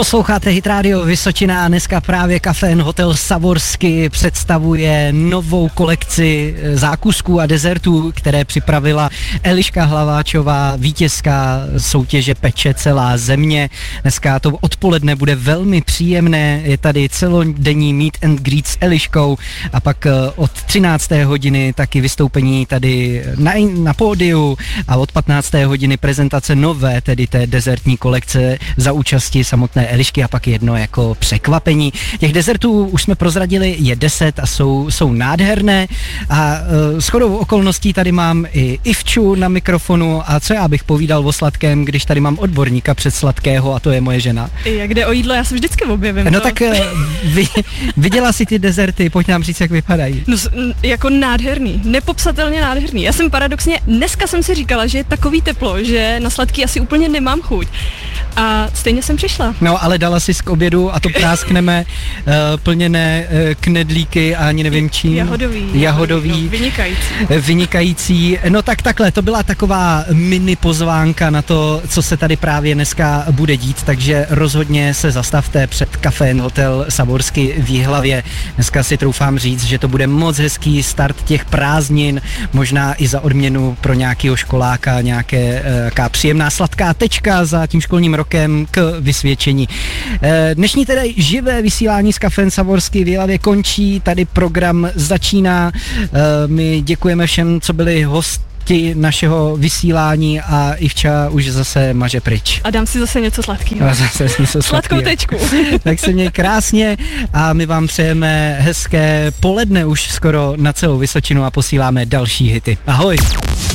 Posloucháte Hit Radio Vysočina a dneska právě Café & Hotel Savorsky představuje novou kolekci zákusků a dezertů, které připravila Eliška Hlaváčová, vítězka soutěže Peče celá země. Dneska to odpoledne bude velmi příjemné, je tady celodenní meet and greet s Eliškou a pak od 13. hodiny taky vystoupení tady na pódiu a od 15. hodiny prezentace nové, tedy té dezertní kolekce za účasti samotné Elišky a pak jedno jako překvapení. Těch dezertů už jsme prozradili, je 10 a jsou nádherné a shodou okolností tady mám i Ivču na mikrofonu a co já bych povídal o sladkém, když tady mám odborníka před sladkého a to je moje žena. Jak jde o jídlo, já se vždycky objevím. No tak viděla si ty dezerty, pojď nám říct, jak vypadají. No jako nádherný, nepopsatelně nádherný. Já jsem paradoxně, dneska jsem si říkala, že je takový teplo, že na sladký asi úplně nemám chuť. A stejně jsem přišla. No, ale dala si k obědu a to práskneme plněné knedlíky a ani nevím čím. Jahodový. No, vynikající. No tak takhle, to byla taková mini pozvánka na to, co se tady právě dneska bude dít, takže rozhodně se zastavte před Café & Hotel Savorsky v Jihlavě. Dneska si troufám říct, že to bude moc hezký start těch prázdnin, možná i za odměnu pro nějakého školáka, nějaká příjemná sladká tečka za tím školním rokem k vysvědčení. Dnešní tedy živé vysílání z Café Savorsky v Jihlavě končí, tady program začíná. My děkujeme všem, co byli hosti našeho vysílání a Ivča už zase maže pryč. A dám si zase něco sladkého. Sladkou tečku. Tak se měj krásně a my vám přejeme hezké poledne už skoro na celou Vysočinu a posíláme další hity. Ahoj!